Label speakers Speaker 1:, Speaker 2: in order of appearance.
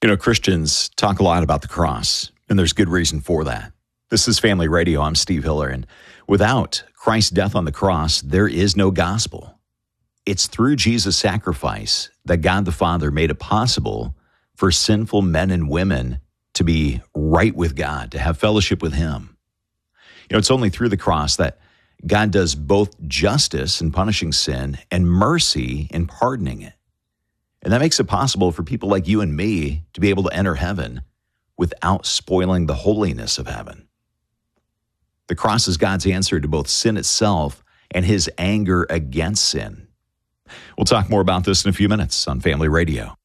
Speaker 1: Christians talk a lot about the cross, and there's good reason for that. This is Family Radio. I'm Steve Hiller, and without Christ's death on the cross, there is no gospel. It's through Jesus' sacrifice that God the Father made it possible for sinful men and women to be right with God, to have fellowship with Him. It's only through the cross that God does both justice in punishing sin and mercy in pardoning it. And that makes it possible for people like you and me to be able to enter heaven without spoiling the holiness of heaven. The cross is God's answer to both sin itself and His anger against sin. We'll talk more about this in a few minutes on Family Radio.